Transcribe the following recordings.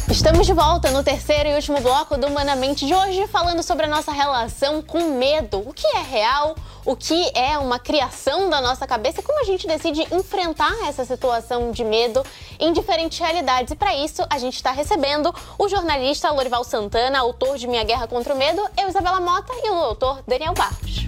Estamos de volta no terceiro e último bloco do Humanamente de hoje, falando sobre a nossa relação com medo. O que é real, o que é uma criação da nossa cabeça e como a gente decide enfrentar essa situação de medo em diferentes realidades. E para isso, a gente está recebendo o jornalista Lorival Santana, autor de Minha Guerra contra o Medo, eu, Isabela Mota, e o doutor Daniel Barros.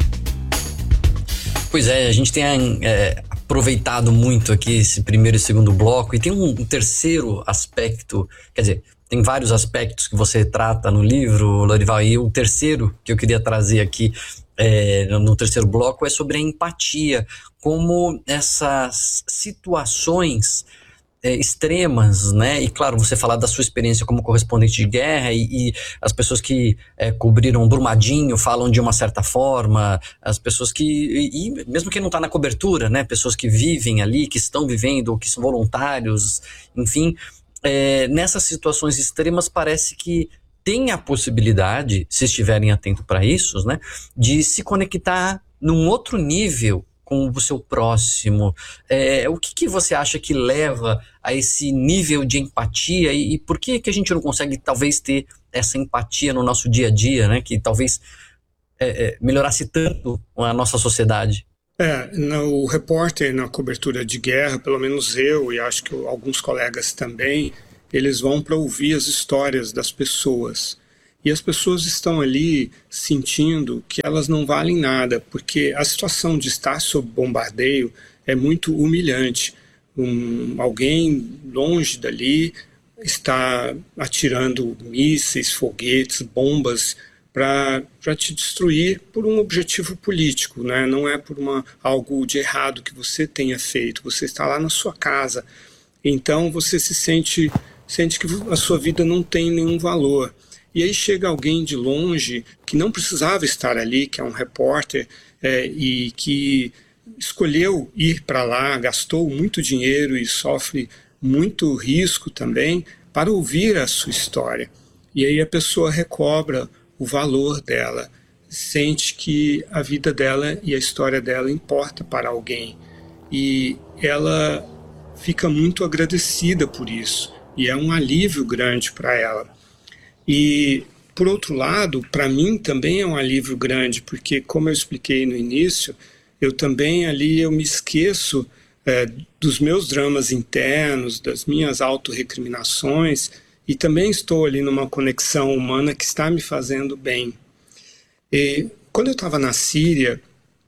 Pois é, a gente tem aproveitado muito aqui esse primeiro e segundo bloco, e tem um terceiro aspecto, quer dizer, tem vários aspectos que você trata no livro, Lorival, e o terceiro que eu queria trazer aqui no terceiro bloco é sobre a empatia, como essas situações extremas, né? E claro, você falar da sua experiência como correspondente de guerra e as pessoas que cobriram Brumadinho falam de uma certa forma, as pessoas e mesmo quem não está na cobertura, né? Pessoas que vivem ali, que estão vivendo, que são voluntários, enfim, nessas situações extremas parece que tem a possibilidade, se estiverem atentos para isso, né? De se conectar num outro nível com o seu próximo. O que você acha que leva a esse nível de empatia e por que a gente não consegue talvez ter essa empatia no nosso dia a dia, né? Que talvez melhorasse tanto a nossa sociedade? O repórter na cobertura de guerra, pelo menos eu e acho que alguns colegas também, eles vão para ouvir as histórias das pessoas. E as pessoas estão ali sentindo que elas não valem nada, porque a situação de estar sob bombardeio é muito humilhante. Alguém longe dali está atirando mísseis, foguetes, bombas para te destruir por um objetivo político, né? Não é por algo de errado que você tenha feito. Você está lá na sua casa. Então você sente que a sua vida não tem nenhum valor. E aí chega alguém de longe que não precisava estar ali, que é um repórter, e que escolheu ir para lá, gastou muito dinheiro e sofre muito risco também para ouvir a sua história. E aí a pessoa recobra o valor dela, sente que a vida dela e a história dela importa para alguém. E ela fica muito agradecida por isso. E é um alívio grande para ela. E, por outro lado, para mim também é um alívio grande, porque, como eu expliquei no início, eu me esqueço dos meus dramas internos, das minhas autorrecriminações, e também estou ali numa conexão humana que está me fazendo bem. E, quando eu estava na Síria,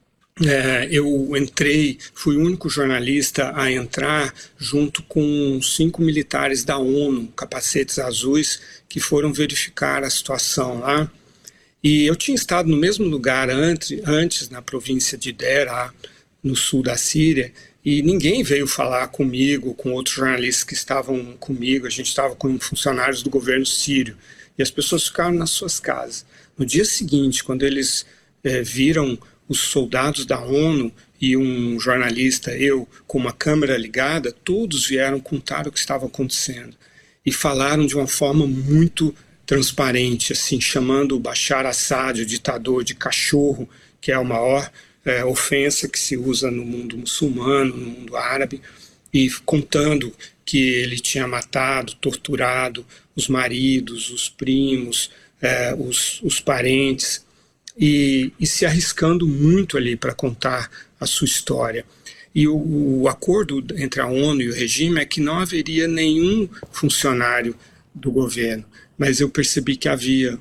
eu fui o único jornalista a entrar junto com 5 militares da ONU, capacetes azuis, que foram verificar a situação lá. E eu tinha estado no mesmo lugar antes na província de Deraa, no sul da Síria, e ninguém veio falar comigo, com outros jornalistas que estavam comigo. A gente estava com funcionários do governo sírio, e as pessoas ficaram nas suas casas. No dia seguinte, quando eles viram os soldados da ONU e um jornalista, eu, com uma câmera ligada, todos vieram contar o que estava acontecendo. E falaram de uma forma muito transparente, assim, chamando o Bashar Assad, o ditador, de cachorro, que é a maior ofensa que se usa no mundo muçulmano, no mundo árabe, e contando que ele tinha matado, torturado os maridos, os primos, os parentes, e se arriscando muito ali para contar a sua história. E o acordo entre a ONU e o regime é que não haveria nenhum funcionário do governo, mas eu percebi que havia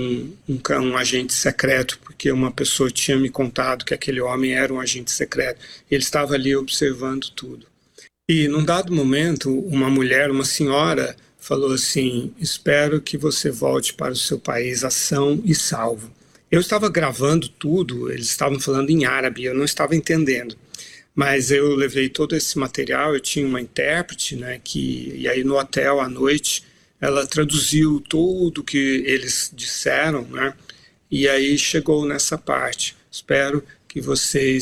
um agente secreto, porque uma pessoa tinha me contado que aquele homem era um agente secreto. Ele estava ali observando tudo. E num dado momento, uma senhora, falou assim: espero que você volte para o seu país são e salvo. Eu estava gravando tudo, eles estavam falando em árabe, eu não estava entendendo. Mas eu levei todo esse material, eu tinha uma intérprete, né, e aí no hotel à noite ela traduziu tudo que eles disseram, né, e aí chegou nessa parte: espero que você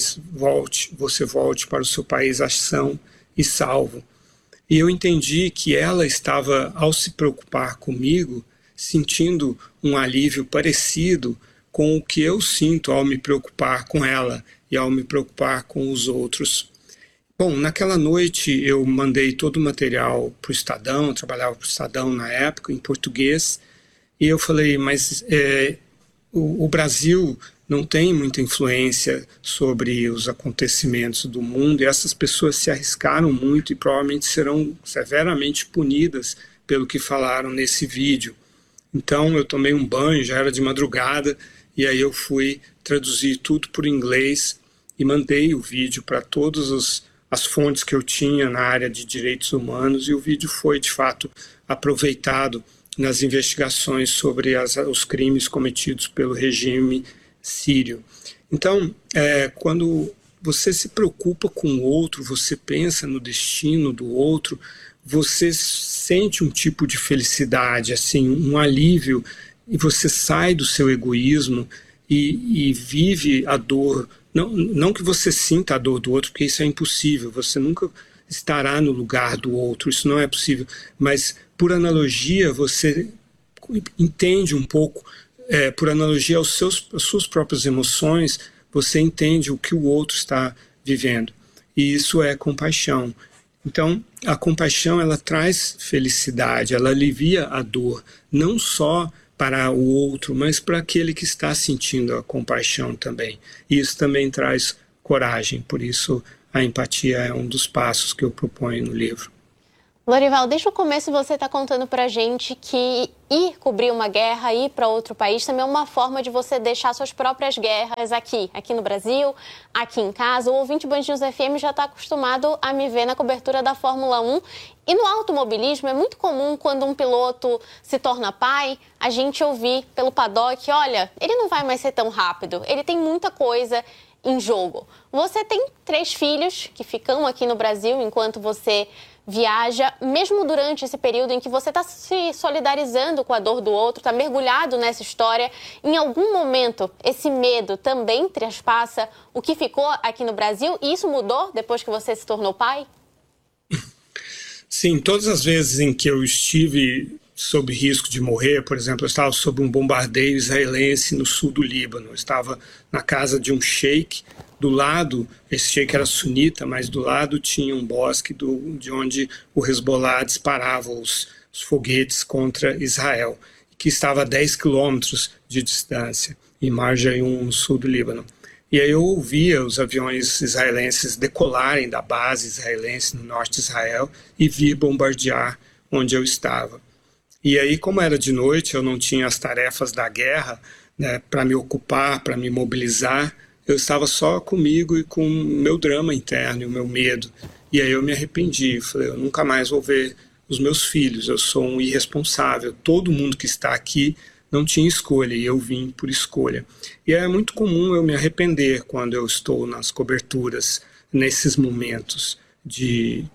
volte para o seu país são e salvo. E eu entendi que ela estava, ao se preocupar comigo, sentindo um alívio parecido com o que eu sinto ao me preocupar com ela e ao me preocupar com os outros. Bom, naquela noite eu mandei todo o material para o Estadão, eu trabalhava para o Estadão na época, em português, e eu falei, mas o Brasil não tem muita influência sobre os acontecimentos do mundo, e essas pessoas se arriscaram muito e provavelmente serão severamente punidas pelo que falaram nesse vídeo. Então eu tomei um banho, já era de madrugada, e aí eu fui traduzir tudo por inglês e mandei o vídeo para todas as fontes que eu tinha na área de direitos humanos, e o vídeo foi, de fato, aproveitado nas investigações sobre os crimes cometidos pelo regime sírio. Então, quando você se preocupa com o outro, você pensa no destino do outro, você sente um tipo de felicidade, assim, um alívio, e você sai do seu egoísmo e vive a dor. Não que você sinta a dor do outro, porque isso é impossível, você nunca estará no lugar do outro, isso não é possível, mas por analogia você entende um pouco, por analogia às suas próprias emoções, você entende o que o outro está vivendo, e isso é compaixão. Então, a compaixão, ela traz felicidade, ela alivia a dor, não só para o outro, mas para aquele que está sentindo a compaixão também. E isso também traz coragem, por isso a empatia é um dos passos que eu proponho no livro. Lorival, desde o começo você está contando pra gente que ir cobrir uma guerra, ir para outro país também é uma forma de você deixar suas próprias guerras aqui no Brasil, aqui em casa. O ouvinte Band News FM já está acostumado a me ver na cobertura da Fórmula 1. E no automobilismo é muito comum, quando um piloto se torna pai, a gente ouvir pelo paddock, olha, ele não vai mais ser tão rápido, ele tem muita coisa em jogo. Você tem 3 filhos que ficam aqui no Brasil enquanto você viaja, mesmo durante esse período em que você está se solidarizando com a dor do outro, está mergulhado nessa história, em algum momento esse medo também traspassa o que ficou aqui no Brasil, e isso mudou depois que você se tornou pai? Sim, todas as vezes em que eu estive sob risco de morrer, por exemplo, eu estava sob um bombardeio israelense no sul do Líbano, eu estava na casa de um sheik, do lado, esse sheik era sunita, mas do lado tinha um bosque de onde o Hezbollah disparava os foguetes contra Israel, que estava a 10 quilômetros de distância, em Marjayoun, no sul do Líbano. E aí eu ouvia os aviões israelenses decolarem da base israelense no norte de Israel e vir bombardear onde eu estava. E aí, como era de noite, eu não tinha as tarefas da guerra, né, para me ocupar, para me mobilizar, eu estava só comigo e com o meu drama interno e o meu medo. E aí eu me arrependi, falei, eu nunca mais vou ver os meus filhos, eu sou um irresponsável, todo mundo que está aqui não tinha escolha e eu vim por escolha. E é muito comum eu me arrepender quando eu estou nas coberturas, nesses momentos de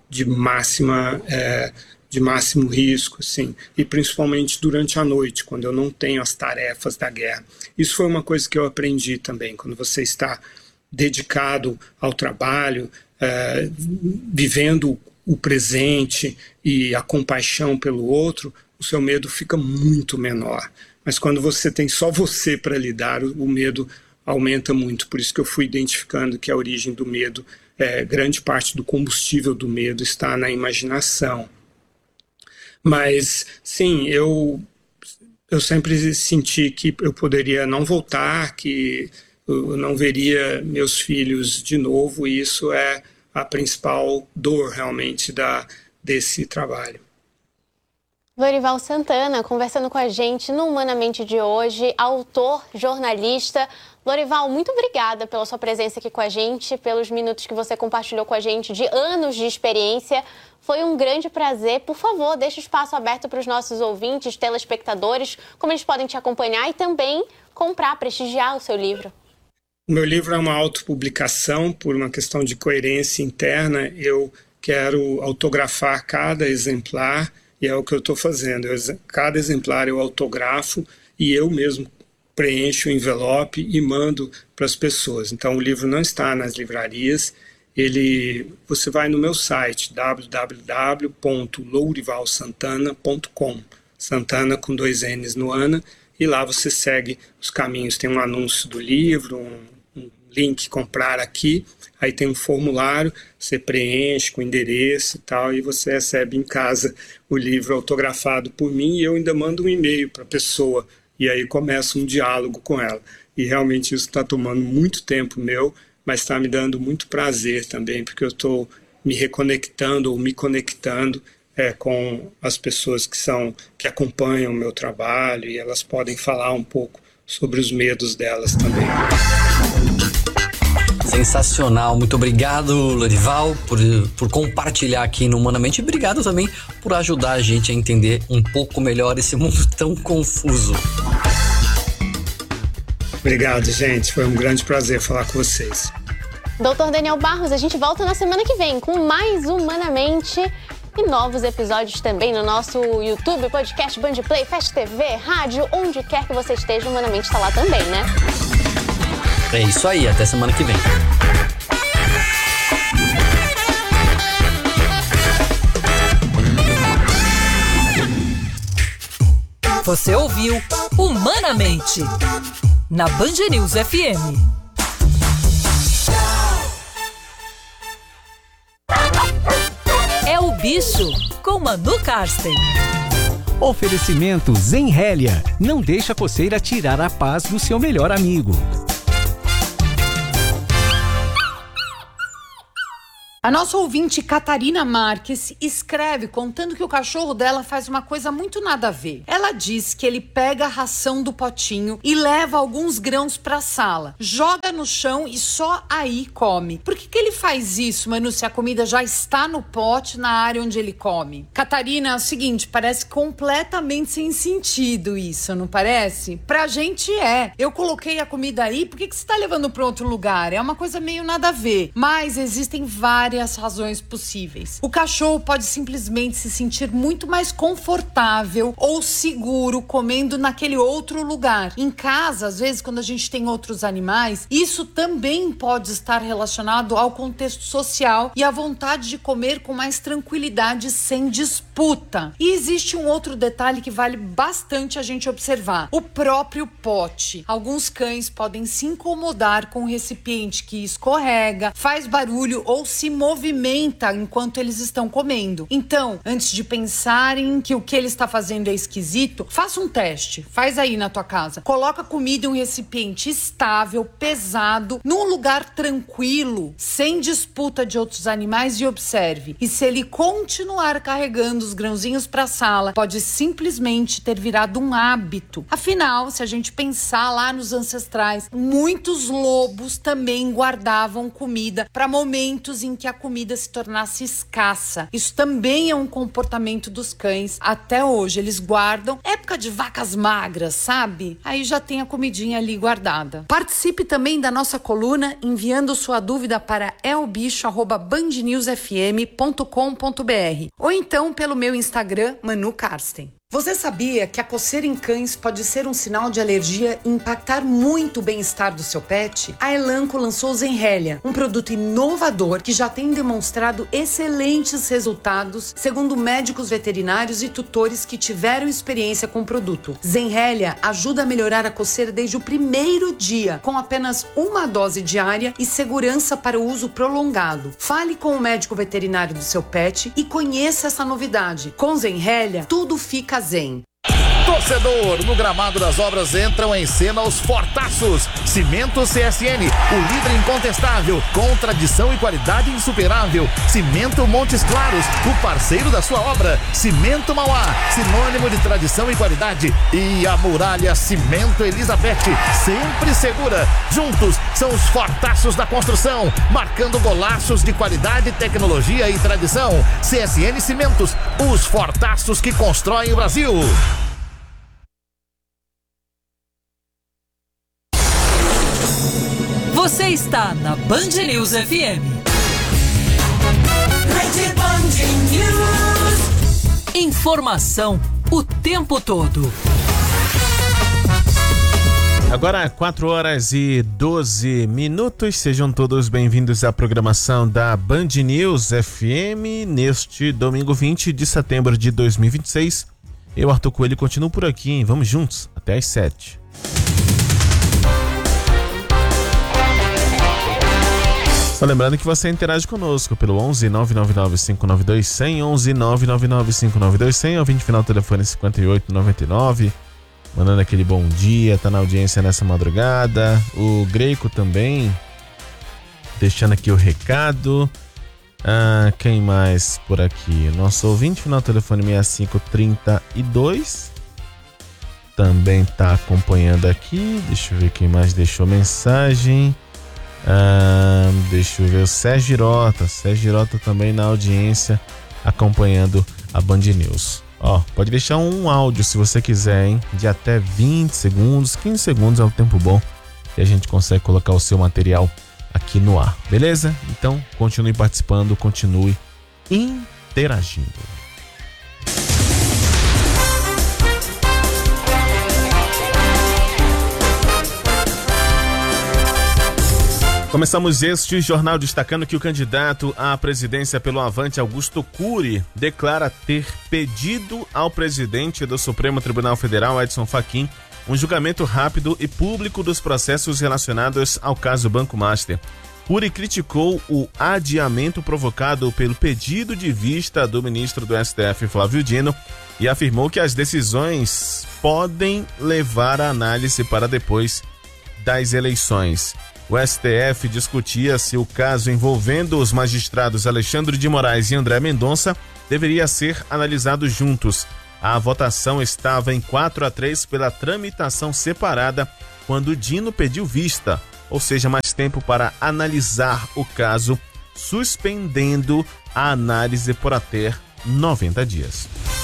máximo risco, assim, e principalmente durante a noite, quando eu não tenho as tarefas da guerra. Isso foi uma coisa que eu aprendi também, quando você está dedicado ao trabalho, vivendo o presente e a compaixão pelo outro, o seu medo fica muito menor. Mas quando você tem só você para lidar, o medo aumenta muito. Por isso que eu fui identificando que a origem do medo, grande parte do combustível do medo está na imaginação. Mas, sim, eu sempre senti que eu poderia não voltar, que eu não veria meus filhos de novo, e isso é a principal dor, realmente, desse trabalho. Lorival Santana, conversando com a gente no Humanamente de hoje, autor, jornalista. Lorival, muito obrigada pela sua presença aqui com a gente, pelos minutos que você compartilhou com a gente de anos de experiência. Foi um grande prazer. Por favor, deixe o espaço aberto para os nossos ouvintes, telespectadores, como eles podem te acompanhar e também comprar, prestigiar o seu livro. O meu livro é uma autopublicação por uma questão de coerência interna. Eu quero autografar cada exemplar e é o que eu estou fazendo. Cada exemplar eu autografo e eu mesmo preencho o envelope e mando para as pessoas. Então o livro não está nas livrarias. Você vai no meu site www.lourivalsantana.com, Santana com 2 N's no Ana, e lá você segue os caminhos. Tem um anúncio do livro, um link comprar aqui, aí tem um formulário, você preenche com endereço e tal, e você recebe em casa o livro autografado por mim, e eu ainda mando um e-mail para a pessoa, e aí começa um diálogo com ela. E realmente isso está tomando muito tempo meu, mas está me dando muito prazer também, porque eu estou me reconectando ou me conectando com as pessoas que acompanham o meu trabalho, e elas podem falar um pouco sobre os medos delas também. Sensacional, muito obrigado, Lorival, por compartilhar aqui no Humanamente, e obrigado também por ajudar a gente a entender um pouco melhor esse mundo tão confuso. Obrigado, gente, foi um grande prazer falar com vocês. Dr. Daniel Barros, a gente volta na semana que vem com mais Humanamente e novos episódios também no nosso YouTube, podcast, Bandplay, Fast TV, rádio, onde quer que você esteja, Humanamente está lá também, né? É isso aí, até semana que vem. Você ouviu Humanamente na Band News FM. É o Bicho com Manu Karsten. Oferecimento Zenrélia. Não deixa a coceira tirar a paz do seu melhor amigo. A nossa ouvinte Catarina Marques escreve contando que o cachorro dela faz uma coisa muito nada a ver. Ela diz que ele pega a ração do potinho e leva alguns grãos pra sala, joga no chão e só aí come. Por que ele faz isso, Manu, se a comida já está no pote, na área onde ele come? Catarina, é o seguinte, parece completamente sem sentido isso, não parece? Pra gente é. Eu coloquei a comida aí, por que você tá levando pra outro lugar? É uma coisa meio nada a ver. Mas existem várias razões possíveis. O cachorro pode simplesmente se sentir muito mais confortável ou seguro comendo naquele outro lugar. Em casa, às vezes, quando a gente tem outros animais, isso também pode estar relacionado ao contexto social e à vontade de comer com mais tranquilidade, sem disputa. E existe um outro detalhe que vale bastante a gente observar: o próprio pote. Alguns cães podem se incomodar com o recipiente que escorrega, faz barulho ou se movimenta enquanto eles estão comendo. Então, antes de pensarem que o que ele está fazendo é esquisito, faça um teste. Faz aí na tua casa. Coloca a comida em um recipiente estável, pesado, num lugar tranquilo, sem disputa de outros animais, e observe. E se ele continuar carregando os grãozinhos para a sala, pode simplesmente ter virado um hábito. Afinal, se a gente pensar lá nos ancestrais, muitos lobos também guardavam comida para momentos em que a comida se tornasse escassa. Isso também é um comportamento dos cães. Até hoje eles guardam. Época de vacas magras, sabe? Aí já tem a comidinha ali guardada. Participe também da nossa coluna enviando sua dúvida para elbicho@bandnewsfm.com.br ou então pelo meu Instagram, Manu Karsten. Você sabia que a coceira em cães pode ser um sinal de alergia e impactar muito o bem-estar do seu pet? A Elanco lançou o Zenrélia, um produto inovador que já tem demonstrado excelentes resultados, segundo médicos veterinários e tutores que tiveram experiência com o produto. Zenrélia ajuda a melhorar a coceira desde o primeiro dia, com apenas uma dose diária e segurança para o uso prolongado. Fale com o médico veterinário do seu pet e conheça essa novidade. Com Zenrélia, tudo fica zen. Torcedor, no gramado das obras entram em cena os fortaços. Cimento CSN, o líder incontestável, com tradição e qualidade insuperável. Cimento Montes Claros, o parceiro da sua obra. Cimento Mauá, sinônimo de tradição e qualidade. E a Muralha Cimento Elizabeth, sempre segura. Juntos são os fortaços da construção, marcando golaços de qualidade, tecnologia e tradição. CSN Cimentos, os fortaços que constroem o Brasil. Você está na Band News FM. Rede Band News. Informação o tempo todo. Agora 4h12. Sejam todos bem-vindos à programação da Band News FM neste domingo 20 de setembro de 2026. Eu, Arthur Coelho, continuo por aqui, hein? Vamos juntos até às 7. Só lembrando que você interage conosco pelo 11 999 592 100, 11 999 592 100, ao 20 final telefone 5899, mandando aquele bom dia, tá na audiência nessa madrugada. O Greco também, deixando aqui o recado. Quem mais por aqui? Nosso ouvinte final telefone 6532 também tá acompanhando aqui. Deixa eu ver quem mais deixou mensagem. Deixa eu ver o Sérgio Girota também na audiência, acompanhando a Band News. Pode deixar um áudio se você quiser, hein? De até 20 segundos, 15 segundos é o tempo bom que a gente consegue colocar o seu material aqui no ar, beleza? Então continue participando, continue interagindo. Começamos este jornal destacando que o candidato à presidência pelo Avante, Augusto Cury, declara ter pedido ao presidente do Supremo Tribunal Federal, Edson Fachin, um julgamento rápido e público dos processos relacionados ao caso Banco Master. Cury criticou o adiamento provocado pelo pedido de vista do ministro do STF, Flávio Dino, e afirmou que as decisões podem levar a análise para depois das eleições. O STF discutia se o caso envolvendo os magistrados Alexandre de Moraes e André Mendonça deveria ser analisado juntos. A votação estava em 4-3 pela tramitação separada quando Dino pediu vista, ou seja, mais tempo para analisar o caso, suspendendo a análise por até 90 dias.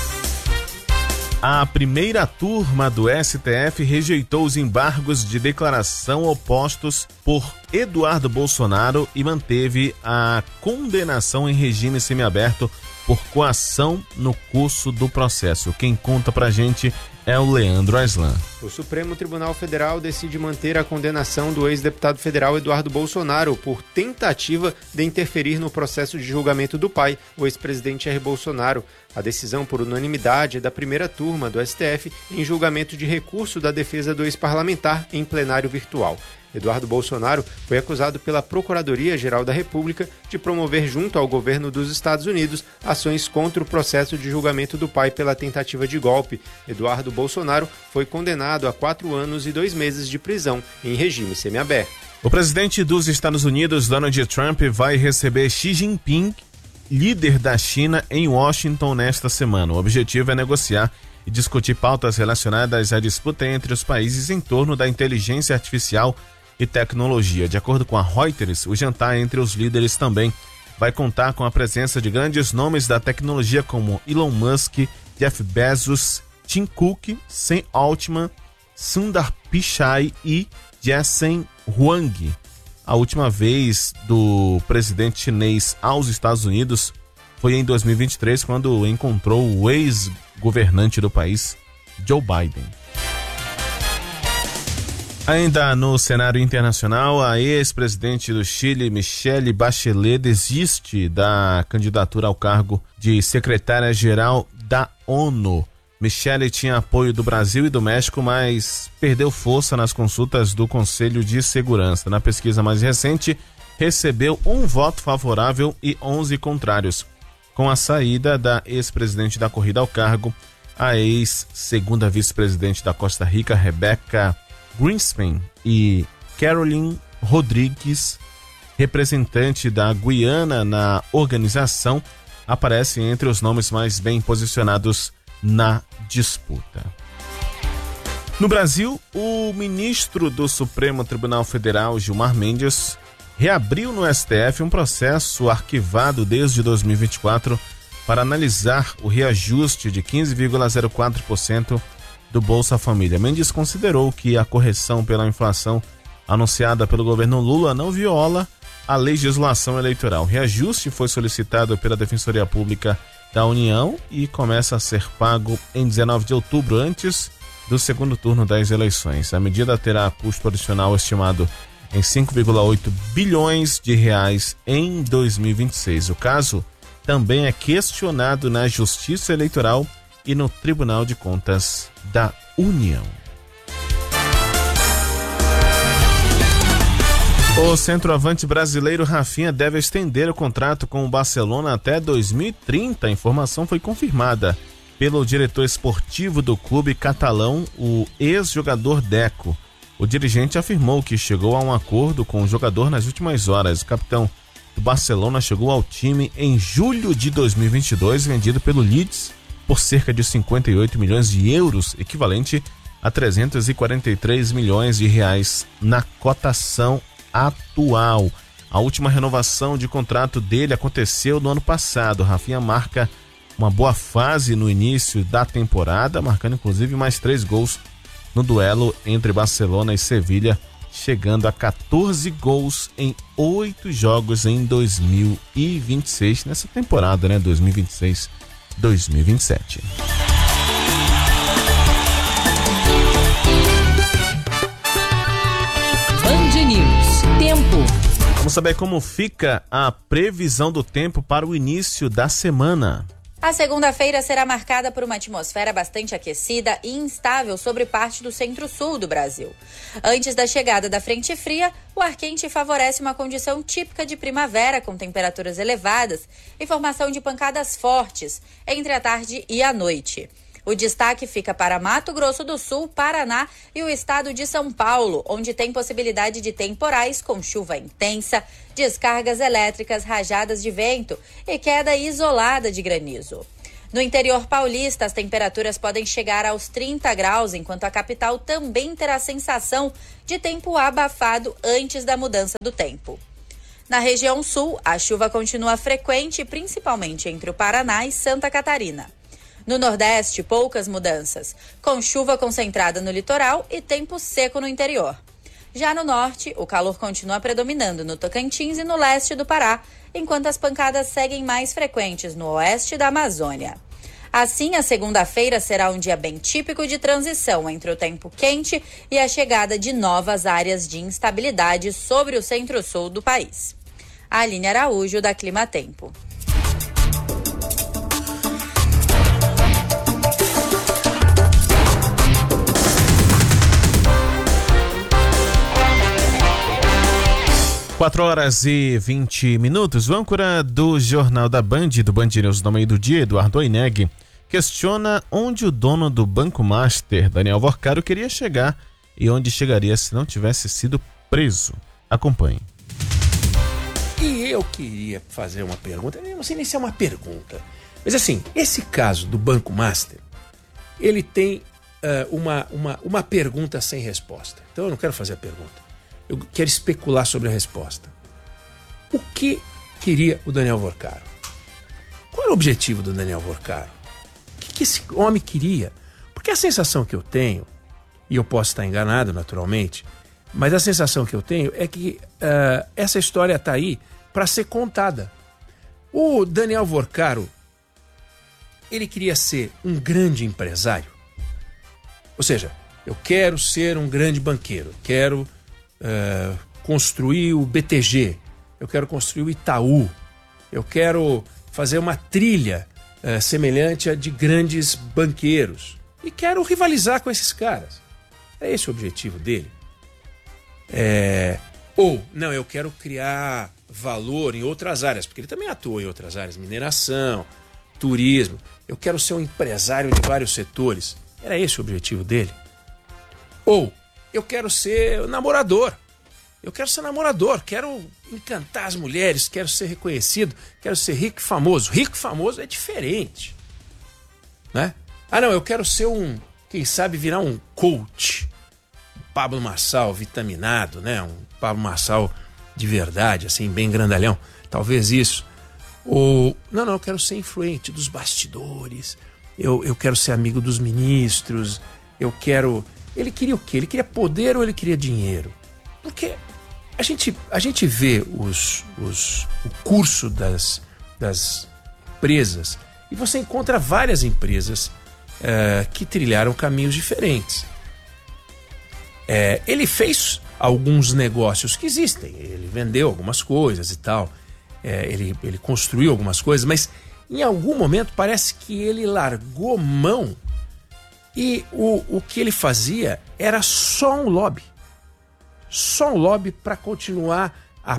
A primeira turma do STF rejeitou os embargos de declaração opostos por Eduardo Bolsonaro e manteve a condenação em regime semiaberto por coação no curso do processo. Quem conta pra gente é o Leandro Aislan. O Supremo Tribunal Federal decide manter a condenação do ex-deputado federal Eduardo Bolsonaro por tentativa de interferir no processo de julgamento do pai, o ex-presidente Jair Bolsonaro. A decisão por unanimidade é da primeira turma do STF em julgamento de recurso da defesa do ex-parlamentar em plenário virtual. Eduardo Bolsonaro foi acusado pela Procuradoria-Geral da República de promover junto ao governo dos Estados Unidos ações contra o processo de julgamento do pai pela tentativa de golpe. Eduardo Bolsonaro foi condenado a 4 anos e 2 meses de prisão em regime semiaberto. O presidente dos Estados Unidos, Donald Trump, vai receber Xi Jinping, líder da China, em Washington nesta semana. O objetivo é negociar e discutir pautas relacionadas à disputa entre os países em torno da inteligência artificial e tecnologia. De acordo com a Reuters, o jantar entre os líderes também vai contar com a presença de grandes nomes da tecnologia como Elon Musk, Jeff Bezos, Tim Cook, Sam Altman, Sundar Pichai e Jensen Huang. A última vez do presidente chinês aos Estados Unidos foi em 2023, quando encontrou o ex-governante do país, Joe Biden. Ainda no cenário internacional, a ex-presidente do Chile, Michelle Bachelet, desiste da candidatura ao cargo de secretária-geral da ONU. Michelle tinha apoio do Brasil e do México, mas perdeu força nas consultas do Conselho de Segurança. Na pesquisa mais recente, recebeu 1 voto favorável e 11 contrários. Com a saída da ex-presidente da corrida ao cargo, a ex-segunda vice-presidente da Costa Rica, Rebecca Greenspan, e Caroline Rodrigues, representante da Guiana na organização, aparecem entre os nomes mais bem posicionados na disputa. No Brasil, o ministro do Supremo Tribunal Federal, Gilmar Mendes, reabriu no STF um processo arquivado desde 2024 para analisar o reajuste de 15,04% do Bolsa Família. Mendes considerou que a correção pela inflação anunciada pelo governo Lula não viola a legislação eleitoral. O reajuste foi solicitado pela Defensoria Pública da União e começa a ser pago em 19 de outubro, antes do segundo turno das eleições. A medida terá custo adicional estimado em 5,8 bilhões de reais em 2026. O caso também é questionado na Justiça Eleitoral e no Tribunal de Contas da União. O centroavante brasileiro Rafinha deve estender o contrato com o Barcelona até 2030. A informação foi confirmada pelo diretor esportivo do clube catalão, o ex-jogador Deco. O dirigente afirmou que chegou a um acordo com o jogador nas últimas horas. O capitão do Barcelona chegou ao time em julho de 2022, vendido pelo Leeds por cerca de 58 milhões de euros, equivalente a 343 milhões de reais na cotação atual. A última renovação de contrato dele aconteceu no ano passado. Rafinha marca uma boa fase no início da temporada, marcando inclusive mais 3 gols no duelo entre Barcelona e Sevilha, chegando a 14 gols em 8 jogos em 2026, nessa temporada, né? 2026-2027. Band News. Tempo. Vamos saber como fica a previsão do tempo para o início da semana. A segunda-feira será marcada por uma atmosfera bastante aquecida e instável sobre parte do centro-sul do Brasil. Antes da chegada da frente fria, o ar quente favorece uma condição típica de primavera, com temperaturas elevadas e formação de pancadas fortes entre a tarde e a noite. O destaque fica para Mato Grosso do Sul, Paraná e o estado de São Paulo, onde tem possibilidade de temporais com chuva intensa, descargas elétricas, rajadas de vento e queda isolada de granizo. No interior paulista, as temperaturas podem chegar aos 30 graus, enquanto a capital também terá a sensação de tempo abafado antes da mudança do tempo. Na região sul, a chuva continua frequente, principalmente entre o Paraná e Santa Catarina. No Nordeste, poucas mudanças, com chuva concentrada no litoral e tempo seco no interior. Já no Norte, o calor continua predominando no Tocantins e no leste do Pará, enquanto as pancadas seguem mais frequentes no oeste da Amazônia. Assim, a segunda-feira será um dia bem típico de transição entre o tempo quente e a chegada de novas áreas de instabilidade sobre o centro-sul do país. Aline Araújo, da Clima Tempo. Quatro horas e 20 minutos. O âncora do Jornal da Band, do Band News no meio do dia, Eduardo Oineg, questiona onde o dono do Banco Master, Daniel Vorcaro, queria chegar e onde chegaria se não tivesse sido preso. Acompanhe. E eu queria fazer uma pergunta, eu não sei nem se é uma pergunta, mas assim, esse caso do Banco Master, ele tem uma pergunta sem resposta. Então eu não quero fazer a pergunta. Eu quero especular sobre a resposta. O que queria o Daniel Vorcaro? Qual era o objetivo do Daniel Vorcaro? O que esse homem queria? Porque a sensação que eu tenho, e eu posso estar enganado naturalmente, mas a sensação que eu tenho é que essa história está aí para ser contada. O Daniel Vorcaro, ele queria ser um grande empresário. Ou seja, eu quero ser um grande banqueiro, quero construir o BTG, eu quero construir o Itaú, eu quero fazer uma trilha semelhante a de grandes banqueiros e quero rivalizar com esses caras. É esse o objetivo dele? Ou, não, eu quero criar valor em outras áreas, porque ele também atua em outras áreas, mineração, turismo, eu quero ser um empresário de vários setores. Era esse o objetivo dele? Ou, eu quero ser namorador. Eu quero ser namorador, quero encantar as mulheres, quero ser reconhecido, quero ser rico e famoso. Rico e famoso é diferente, né? Ah, não, eu quero ser quem sabe virar um coach. Pablo Marçal vitaminado, né? Um Pablo Marçal de verdade, assim, bem grandalhão. Talvez isso. Ou, não, eu quero ser influente dos bastidores. Eu quero ser amigo dos ministros. Eu quero... Ele queria o quê? Ele queria poder ou ele queria dinheiro? Porque a gente vê o curso das empresas e você encontra várias empresas que trilharam caminhos diferentes. Ele fez alguns negócios que existem. Ele vendeu algumas coisas e tal. Ele construiu algumas coisas, mas em algum momento parece que ele largou mão. E o que ele fazia era só um lobby. Só um lobby para continuar a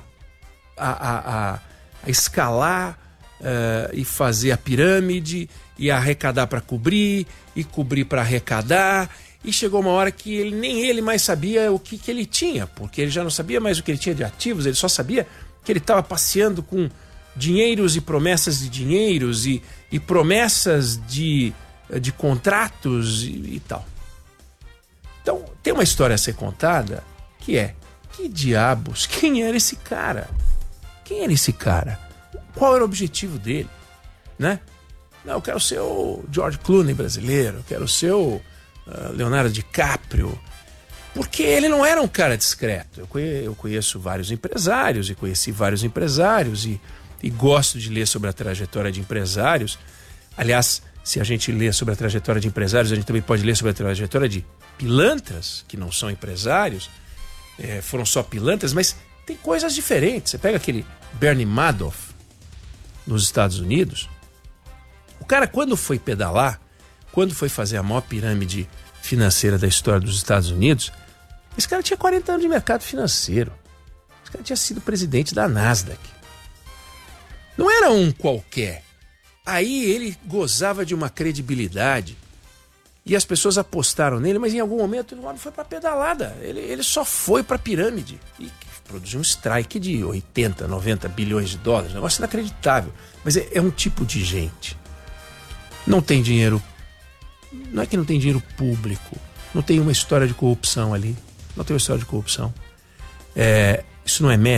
escalar e fazer a pirâmide e arrecadar para cobrir e cobrir para arrecadar. E chegou uma hora que nem ele mais sabia o que ele tinha, porque ele já não sabia mais o que ele tinha de ativos, ele só sabia que ele estava passeando com dinheiros e promessas de dinheiros e promessas de contratos e tal. Então, tem uma história a ser contada que é: que diabos, quem era esse cara? Quem era esse cara? Qual era o objetivo dele? Né? Não, eu quero ser o George Clooney brasileiro, eu quero ser o Leonardo DiCaprio. Porque ele não era um cara discreto. Eu conheço vários empresários e conheci vários empresários e gosto de ler sobre a trajetória de empresários. Aliás, se a gente lê sobre a trajetória de empresários, a gente também pode ler sobre a trajetória de pilantras, que não são empresários, foram só pilantras, mas tem coisas diferentes. Você pega aquele Bernie Madoff nos Estados Unidos, o cara, quando foi pedalar, quando foi fazer a maior pirâmide financeira da história dos Estados Unidos, esse cara tinha 40 anos de mercado financeiro. Esse cara tinha sido presidente da Nasdaq. Não era um qualquer. Aí ele gozava de uma credibilidade e as pessoas apostaram nele, mas em algum momento ele não foi para pedalada. Ele só foi para pirâmide e produziu um strike de 80, 90 bilhões de dólares. Um negócio inacreditável. Mas é um tipo de gente. Não tem dinheiro. Não é que não tem dinheiro público. Não tem uma história de corrupção ali. Não tem uma história de corrupção. Isso não é mérito.